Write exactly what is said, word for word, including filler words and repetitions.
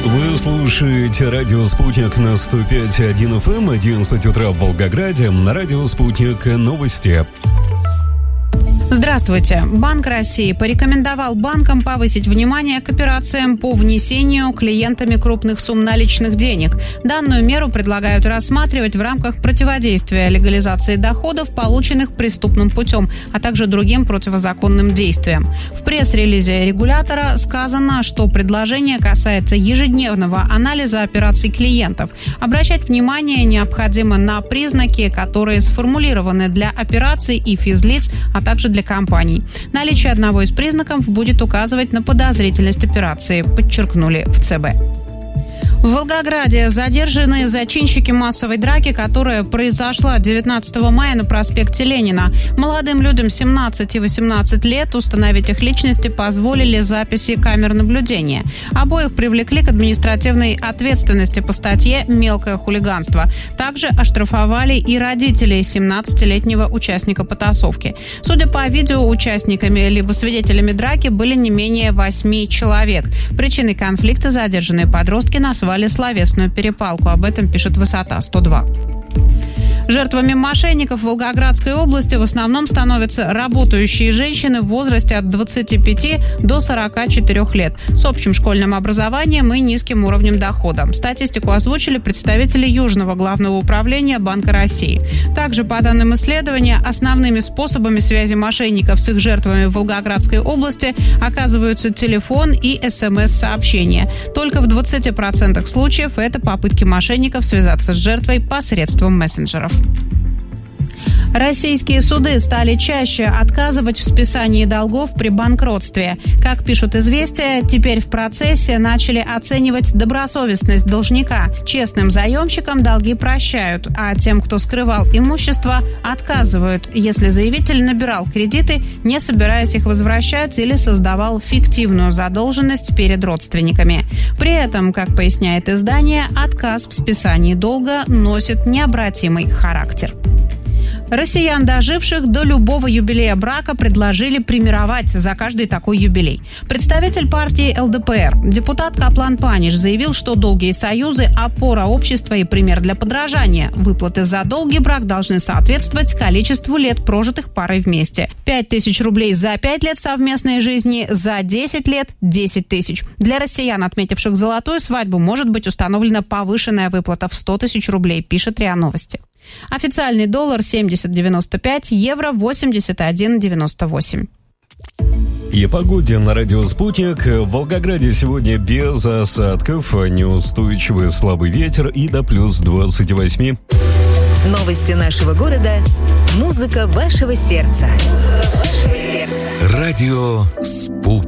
Вы слушаете радио «Спутник» на сто пять и один эф эм, одиннадцать утра в Волгограде. На радио «Спутник» новости. Здравствуйте. Банк России порекомендовал банкам повысить внимание к операциям по внесению клиентами крупных сумм наличных денег. Данную меру предлагают рассматривать в рамках противодействия легализации доходов, полученных преступным путем, а также другим противозаконным действиям. В пресс-релизе регулятора сказано, что предложение касается ежедневного анализа операций клиентов. Обращать внимание необходимо на признаки, которые сформулированы для операций и физлиц, а также для компаний. Наличие одного из признаков будет указывать на подозрительность операции, подчеркнули в ЦБ. В Волгограде задержаны зачинщики массовой драки, которая произошла девятнадцатого мая на проспекте Ленина. Молодым людям семнадцать и восемнадцать лет установить их личности позволили записи камер наблюдения. Обоих привлекли к административной ответственности по статье «Мелкое хулиганство». Также оштрафовали и родителей семнадцатилетнего участника потасовки. Судя по видео, участниками либо свидетелями драки были не менее восьми человек. Причиной конфликта задержанные подростки назвали словесную перепалку. Об этом пишет «Высота сто два». Жертвами мошенников в Волгоградской области в основном становятся работающие женщины в возрасте от двадцати пяти до сорока четырёх лет с общим школьным образованием и низким уровнем дохода. Статистику озвучили представители Южного главного управления Банка России. Также, по данным исследования, основными способами связи мошенников с их жертвами в Волгоградской области оказываются телефон и эс эм эс-сообщения. Только в двадцати процентах случаев это попытки мошенников связаться с жертвой посредством мессенджеров. Российские суды стали чаще отказывать в списании долгов при банкротстве. Как пишут «Известия», теперь в процессе начали оценивать добросовестность должника. Честным заемщикам долги прощают, а тем, кто скрывал имущество, отказывают, если заявитель набирал кредиты, не собираясь их возвращать, или создавал фиктивную задолженность перед родственниками. При этом, как поясняет издание, отказ в списании долга носит необратимый характер. Россиян, доживших до любого юбилея брака, предложили премировать за каждый такой юбилей. Представитель партии эл дэ пэ эр, депутат Каплан Паниш, заявил, что долгие союзы – опора общества и пример для подражания. Выплаты за долгий брак должны соответствовать количеству лет, прожитых парой вместе. пять тысяч рублей за пять лет совместной жизни, за десять лет – десять тысяч. Для россиян, отметивших золотую свадьбу, может быть установлена повышенная выплата в сто тысяч рублей, пишет РИА Новости. Официальный доллар семьдесят девяносто пять, евро восемьдесят один девяносто восемь. И о погоде на радио «Спутник». В Волгограде сегодня без осадков, неустойчивый слабый ветер и до плюс двадцати восьми. Новости нашего города. Музыка вашего сердца. Музыка вашего сердца. Радио «Спутник».